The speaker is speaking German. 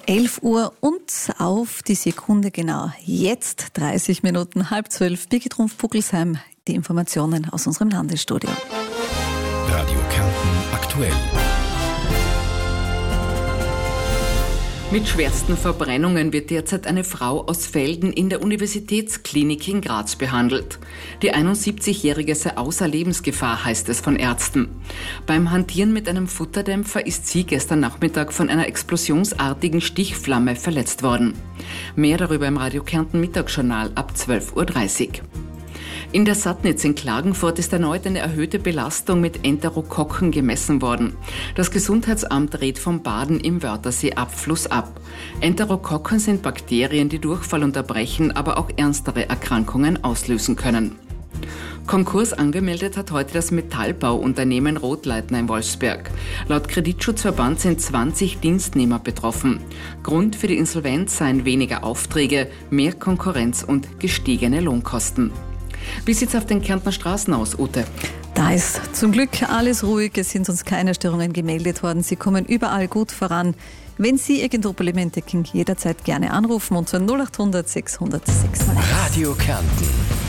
11 Uhr und auf die Sekunde genau. Jetzt 30 Minuten, 11:30. Birgit Rumpf-Puckelsheim, die Informationen aus unserem Landesstudio. Radio Kärnten aktuell. Mit schwersten Verbrennungen wird derzeit eine Frau aus Velden in der Universitätsklinik in Graz behandelt. Die 71-Jährige sei außer Lebensgefahr, heißt es von Ärzten. Beim Hantieren mit einem Futterdämpfer ist sie gestern Nachmittag von einer explosionsartigen Stichflamme verletzt worden. Mehr darüber im Radio Kärnten Mittagsjournal ab 12:30 Uhr. In der Sattnitz in Klagenfurt ist erneut eine erhöhte Belastung mit Enterokokken gemessen worden. Das Gesundheitsamt rät vom Baden im Wörthersee-Abfluss ab. Enterokokken sind Bakterien, die Durchfall unterbrechen, aber auch ernstere Erkrankungen auslösen können. Konkurs angemeldet hat heute das Metallbauunternehmen Rotleitner in Wolfsberg. Laut Kreditschutzverband sind 20 Dienstnehmer betroffen. Grund für die Insolvenz seien weniger Aufträge, mehr Konkurrenz und gestiegene Lohnkosten. Wie sieht's auf den Kärntner Straßen aus, Ute? Da ist zum Glück alles ruhig, es sind uns keine Störungen gemeldet worden. Sie kommen überall gut voran. Wenn Sie irgendwo Probleme entdecken, jederzeit gerne anrufen unter 0800 600 600. Radio Kärnten.